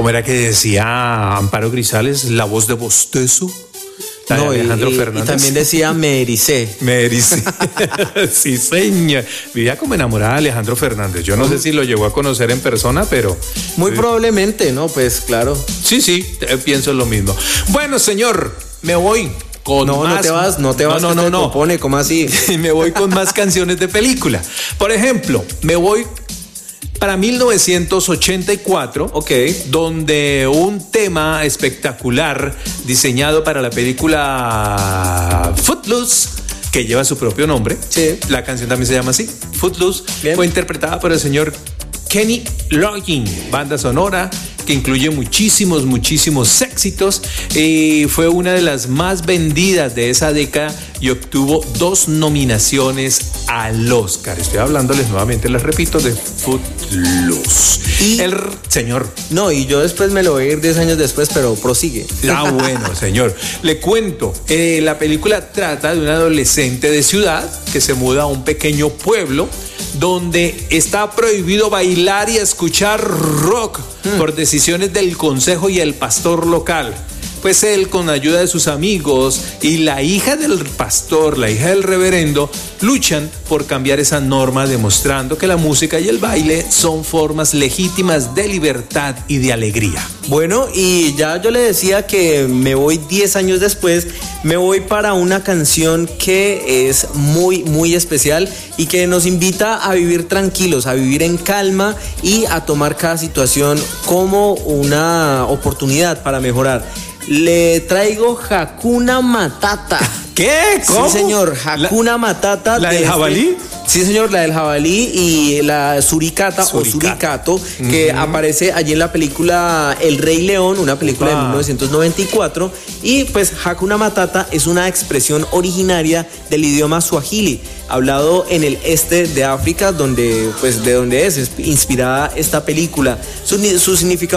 ¿Cómo era que decía Amparo Grisales? La voz de Bostezo. La de Alejandro Fernández. Y también decía me ericé. Me ericé. Sí, señor. Vivía como enamorada de Alejandro Fernández. Yo no sé si lo llegó a conocer en persona, pero... Muy probablemente, ¿no? Pues claro. Sí, pienso lo mismo. Bueno, señor, me voy con más... No te vas. No. Compone, ¿cómo así? Me voy con más canciones de película. Por ejemplo, me voy para 1984, donde un tema espectacular diseñado para la película Footloose, que lleva su propio nombre. Sí. La canción también se llama así, Footloose. Bien. Fue interpretada por el señor Kenny Loggins, banda sonora que incluye muchísimos éxitos, y fue una de las más vendidas de esa década y obtuvo 2 nominaciones al Oscar. Estoy hablándoles nuevamente, les repito, de Footloose. Y el señor. No, y yo después me lo voy a ir 10 años después, pero prosigue. Bueno, señor. Le cuento, la película trata de un adolescente de ciudad que se muda a un pequeño pueblo donde está prohibido bailar y escuchar rock por decisiones del consejo y el pastor local. Pues él, con ayuda de sus amigos y la hija del pastor, la hija del reverendo, luchan por cambiar esa norma, demostrando que la música y el baile son formas legítimas de libertad y de alegría. Bueno, y ya yo le decía que me voy 10 años después, me voy para una canción que es muy especial y que nos invita a vivir tranquilos, a vivir en calma y a tomar cada situación como una oportunidad para mejorar. Le traigo Hakuna Matata. ¿Qué? ¿Cómo? Sí, señor, Hakuna Matata. ¿La del jabalí? Sí, señor, la del jabalí y la suricata o suricato, que aparece allí en la película El Rey León, una película de 1994. Y pues Hakuna Matata es una expresión originaria del idioma suajili, hablado en el este de África, donde es inspirada esta película. Su significado